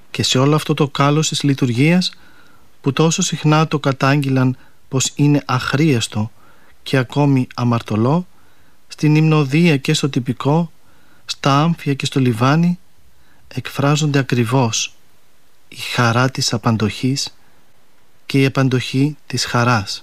Και σε όλο αυτό το κάλος της λειτουργίας που τόσο συχνά το κατάγγειλαν πως είναι αχρίαστο και ακόμη αμαρτωλό, στην υμνοδία και στο τυπικό, στα άμφια και στο λιβάνι, εκφράζονται ακριβώς η χαρά της απαντοχής και η απαντοχή της χαράς.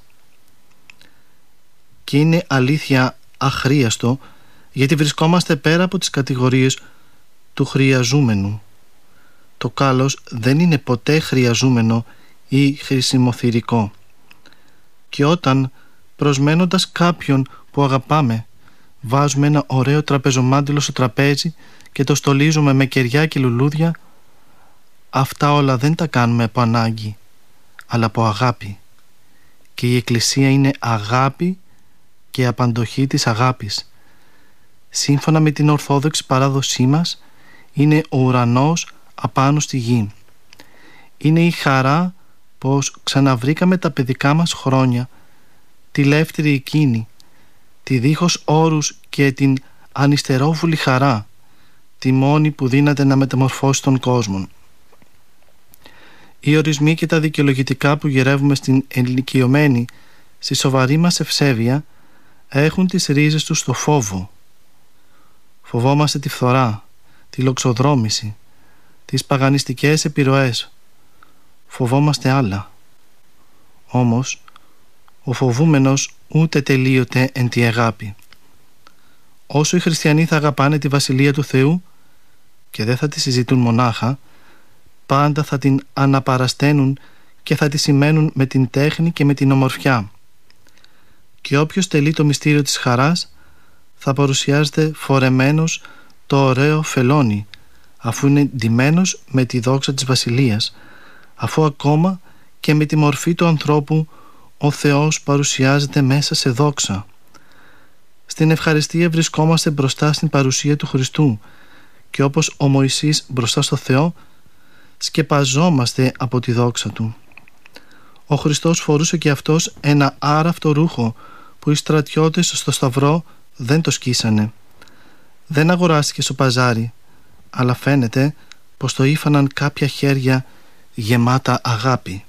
Και είναι αλήθεια αχρίαστο, γιατί βρισκόμαστε πέρα από τις κατηγορίες του χρειαζούμενου. Το κάλος δεν είναι ποτέ χρειαζούμενο ή χρησιμοθυρικό. Και όταν, προσμένοντας κάποιον που αγαπάμε, βάζουμε ένα ωραίο τραπεζομάντιλο στο τραπέζι και το στολίζουμε με κεριά και λουλούδια, αυτά όλα δεν τα κάνουμε από ανάγκη, αλλά από αγάπη. Και η Εκκλησία είναι αγάπη και απαντοχή της αγάπης. Σύμφωνα με την ορθόδοξη παράδοσή μας, είναι ο ουρανός απάνω στη γη. Είναι η χαρά πως ξαναβρήκαμε τα παιδικά μας χρόνια, τη λεύτερη εκείνη, τη δίχως όρους και την ανυστερόβουλη χαρά, τη μόνη που δύναται να μεταμορφώσει τον κόσμο. Οι ορισμοί και τα δικαιολογητικά που γυρεύουμε στην ενηλικιωμένη, στη σοβαρή μας ευσέβεια, έχουν τις ρίζες τους στο φόβο. Φοβόμαστε τη φθορά, τη λοξοδρόμηση, τις παγανιστικές επιρροές. Φοβόμαστε άλλα. Όμως, ο φοβούμενος ούτε τελείωται εν τη αγάπη. Όσο οι χριστιανοί θα αγαπάνε τη Βασιλεία του Θεού και δεν θα τη συζητούν μονάχα, πάντα θα την αναπαρασταίνουν και θα τη σημαίνουν με την τέχνη και με την ομορφιά. Και όποιος τελεί το μυστήριο της χαράς θα παρουσιάζεται φορεμένος το ωραίο φελόνι, αφού είναι ντυμένος με τη δόξα της Βασιλείας, αφού ακόμα και με τη μορφή του ανθρώπου ο Θεός παρουσιάζεται μέσα σε δόξα. Στην ευχαριστία βρισκόμαστε μπροστά στην παρουσία του Χριστού και όπως ο Μωυσής μπροστά στο Θεό σκεπαζόμαστε από τη δόξα Του. Ο Χριστός φορούσε και αυτός ένα άραφτο ρούχο που οι στρατιώτες στο Σταυρό δεν το σκίσανε. Δεν αγοράστηκε στο παζάρι, αλλά φαίνεται πως το ήφαναν κάποια χέρια γεμάτα αγάπη.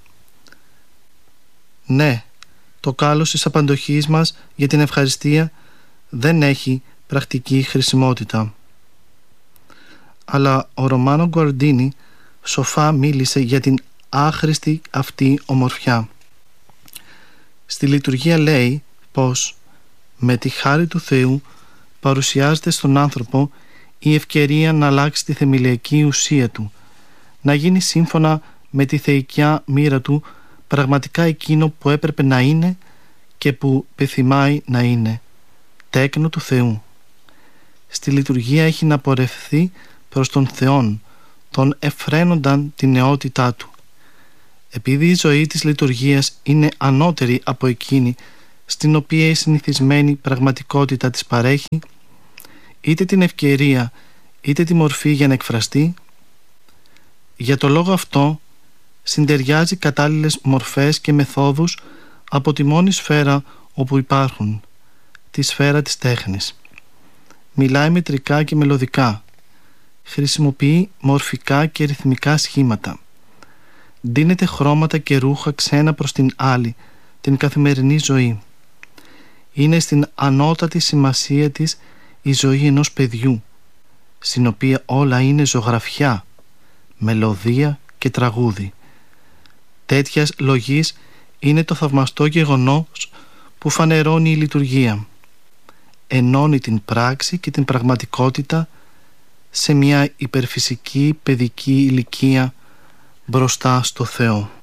Ναι, το κάλος της απαντοχής μας για την ευχαριστία δεν έχει πρακτική χρησιμότητα. Αλλά ο Ρωμάνο Γκουαρντίνι σοφά μίλησε για την άχρηστη αυτή ομορφιά. Στη λειτουργία λέει πως με τη χάρη του Θεού παρουσιάζεται στον άνθρωπο η ευκαιρία να αλλάξει τη θεμελιακή ουσία του, να γίνει σύμφωνα με τη θεϊκιά μοίρα του πραγματικά εκείνο που έπρεπε να είναι και που πεθυμάει να είναι, τέκνο του Θεού. Στη λειτουργία έχει να πορευθεί προς τον Θεόν, τον εφραίνονταν τη νεότητά του. Επειδή η ζωή της λειτουργίας είναι ανώτερη από εκείνη στην οποία η συνηθισμένη πραγματικότητα της παρέχει, είτε την ευκαιρία είτε τη μορφή για να εκφραστεί, για το λόγο αυτό συντεριάζει κατάλληλες μορφές και μεθόδους από τη μόνη σφαίρα όπου υπάρχουν, τη σφαίρα της τέχνης. Μιλάει μετρικά και μελωδικά, χρησιμοποιεί μορφικά και ρυθμικά σχήματα, δίνεται χρώματα και ρούχα ξένα προς την άλλη, την καθημερινή ζωή. Είναι στην ανώτατη σημασία της η ζωή ενός παιδιού, στην οποία όλα είναι ζωγραφιά, μελωδία και τραγούδι. Τέτοιας λογής είναι το θαυμαστό γεγονός που φανερώνει η λειτουργία. Ενώνει την πράξη και την πραγματικότητα σε μια υπερφυσική παιδική ηλικία μπροστά στο Θεό.